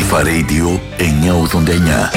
Αλφα Radio 989.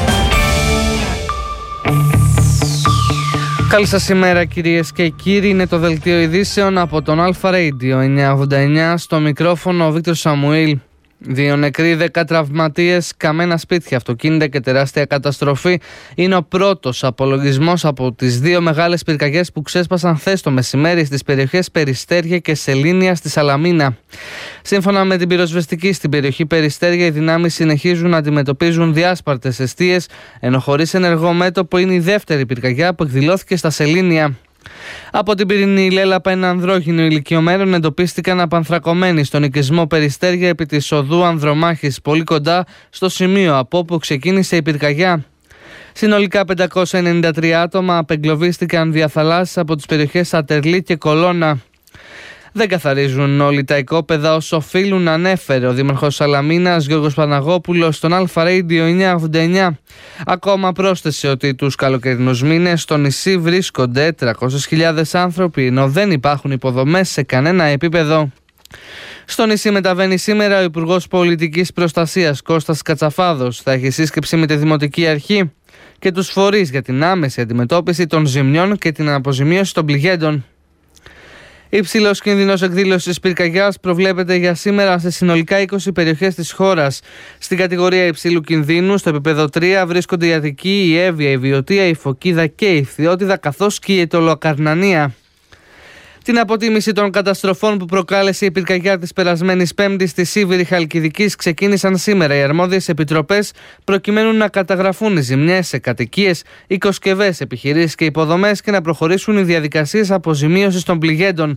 Καλή σας ημέρα κυρίες και κύριοι, είναι το δελτίο ειδήσεων από τον Αλφα Radio 989, στο μικρόφωνο ο Βίκτορ Σαμουήλ. 2 νεκροί, 10 τραυματίες, καμένα σπίτια, αυτοκίνητα και τεράστια καταστροφή. Είναι ο πρώτος απολογισμός από τις 2 μεγάλες πυρκαγιές που ξέσπασαν χθες το μεσημέρι στις περιοχές Περιστέρια και Σελήνια στη Σαλαμίνα. Σύμφωνα με την πυροσβεστική, στην περιοχή Περιστέρια οι δυνάμεις συνεχίζουν να αντιμετωπίζουν διάσπαρτες εστίες, ενώ χωρίς ενεργό μέτωπο είναι η δεύτερη πυρκαγιά που εκδηλώθηκε στα Σελήνια. Από την πυρηνή λέλαπα ένα ανδρόγυνο ηλικιωμένων εντοπίστηκαν απανθρακωμένοι στον οικισμό Περιστέρια επί της οδού Ανδρομάχης, πολύ κοντά στο σημείο από όπου ξεκίνησε η πυρκαγιά. Συνολικά 593 άτομα απεγκλωβίστηκαν δια θαλάσσης από τις περιοχές Ατερλή και Κολώνα. Δεν καθαρίζουν όλοι τα οικόπεδα όσο οφείλουν, ανέφερε ο Δήμαρχος Σαλαμίνας Γιώργος Παναγόπουλος στον Αλφα Radio 989. Ακόμα πρόσθεσε ότι τους καλοκαιρινούς μήνες στο νησί βρίσκονται 300.000 άνθρωποι, ενώ δεν υπάρχουν υποδομές σε κανένα επίπεδο. Στο νησί μεταβαίνει σήμερα ο Υπουργός Πολιτικής Προστασίας Κώστας Κατσαφάδος. Θα έχει σύσκεψη με τη Δημοτική Αρχή και τους φορείς για την άμεση αντιμετώπιση των ζημιών και την αποζημίωση των πληγέντων. Υψηλός κίνδυνος εκδήλωσης πυρκαγιάς προβλέπεται για σήμερα σε συνολικά 20 περιοχές της χώρας. Στην κατηγορία υψηλού κινδύνου, στο επίπεδο 3, βρίσκονται η Αττική, η Εύβοια, η Βιωτία, η Φωκίδα και η Φθιώτιδα, καθώς και η Αιτωλοακαρνανία. Την αποτίμηση των καταστροφών που προκάλεσε η πυρκαγιά της περασμένης Πέμπτης στη Σίβηρη Χαλκιδικής ξεκίνησαν σήμερα οι αρμόδιες επιτροπές προκειμένου να καταγραφούν οι ζημιές σε κατοικίες, οικοσκευές, επιχειρήσεις και υποδομές και να προχωρήσουν οι διαδικασίες αποζημίωσης των πληγέντων.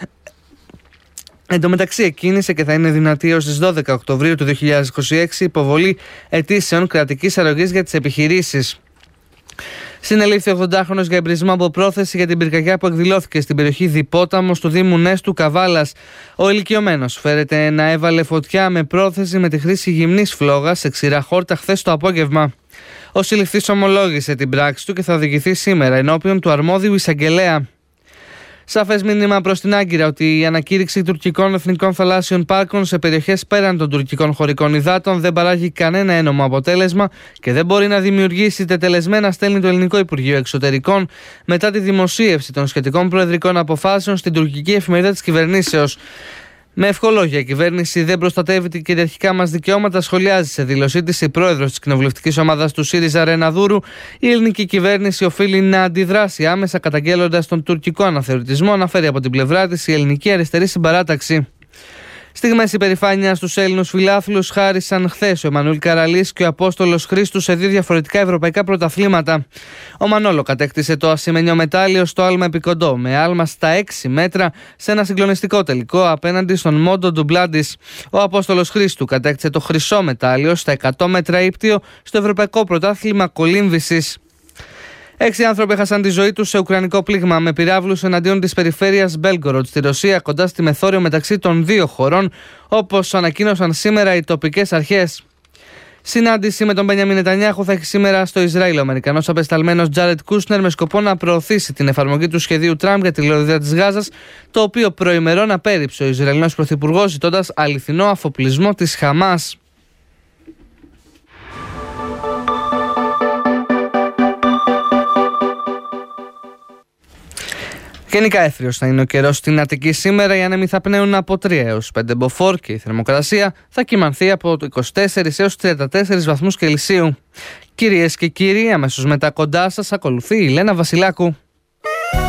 Εν τω μεταξύ, εκκίνησε και θα είναι δυνατή έως τις 12 Οκτωβρίου του 2026 υποβολή αιτήσεων κρατικής αρρωγής για τις επιχειρήσεις. Συνελήφθη 80χρονος για εμπρισμό από πρόθεση για την πυρκαγιά που εκδηλώθηκε στην περιοχή Διπόταμος του Δήμου Νέστου Καβάλας. Ο ηλικιωμένος φέρεται να έβαλε φωτιά με πρόθεση με τη χρήση γυμνής φλόγας σε ξηρά χόρτα χθες το απόγευμα. Ο συλληφθής ομολόγησε την πράξη του και θα οδηγηθεί σήμερα ενώπιον του αρμόδιου εισαγγελέα. Σαφές μήνυμα προς την Άγκυρα ότι η ανακήρυξη τουρκικών εθνικών θαλάσσιων πάρκων σε περιοχές πέραν των τουρκικών χωρικών υδάτων δεν παράγει κανένα ένομο αποτέλεσμα και δεν μπορεί να δημιουργήσει τετελεσμένα, στέλνει το Ελληνικό Υπουργείο Εξωτερικών μετά τη δημοσίευση των σχετικών προεδρικών αποφάσεων στην τουρκική εφημερίδα της κυβερνήσεως. Με ευχολόγια, η κυβέρνηση δεν προστατεύει την κυριαρχικά μας δικαιώματα, σχολιάζει σε δήλωσή της η πρόεδρος της κοινοβουλευτικής ομάδας του ΣΥΡΙΖΑ Ρένα Δούρου. Η ελληνική κυβέρνηση οφείλει να αντιδράσει άμεσα καταγγέλλοντας τον τουρκικό αναθεωρητισμό, αναφέρει από την πλευρά της η Ελληνική Αριστερή Συμπαράταξη. Στιγμές υπερηφάνειας στους Έλληνους φιλάθλους χάρισαν χθες ο Εμμανουήλ Καραλής και ο Απόστολος Χρήστου σε 2 διαφορετικά ευρωπαϊκά πρωταθλήματα. Ο Μανόλο κατέκτησε το ασημένιο μετάλλιο στο άλμα επικοντό, με άλμα στα 6 μέτρα σε ένα συγκλονιστικό τελικό απέναντι στον Μόντο Ντουμπλάντις. Ο Απόστολος Χρήστου κατέκτησε το χρυσό μετάλλιο στα 100 μέτρα ύπτιο στο Ευρωπαϊκό Πρωτάθλημα Κολύμβησης. 6 άνθρωποι έχασαν τη ζωή τους σε ουκρανικό πλήγμα με πυράβλους εναντίον της περιφέρειας Μπέλγκοροντ στη Ρωσία, κοντά στη μεθόριο μεταξύ των 2 χωρών, όπως ανακοίνωσαν σήμερα οι τοπικές αρχές. Συνάντηση με τον Μπενιαμίν Νετανιάχου θα έχει σήμερα στο Ισραήλ ο Αμερικανός απεσταλμένος Τζάρετ Κούσνερ με σκοπό να προωθήσει την εφαρμογή του σχεδίου Τραμπ για τη λωρίδα της Γάζας, το οποίο προημερών απέρριψε ο Ισραηλινός Πρωθυπουργός, ζητώντας αληθινό αφοπλισμό της Χαμάς. Γενικά έθριος θα είναι ο καιρός στην Αττική σήμερα. Οι άνεμοι θα πνέουν από 3 έως 5 μποφόρ και η θερμοκρασία θα κυμανθεί από 24 έως 34 βαθμούς Κελσίου. Κυρίες και κύριοι, αμέσως μετά κοντά σας ακολουθεί η Λένα Βασιλάκου.